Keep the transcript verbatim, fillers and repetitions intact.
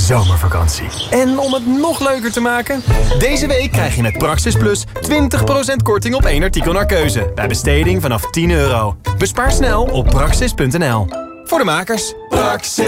zomervakantie. En om het nog leuker te maken... deze week krijg je met Praxis Plus twintig procent korting op één artikel naar keuze. Bij besteding vanaf tien euro. Bespaar snel op praxis punt n l. Voor de makers. Praxis.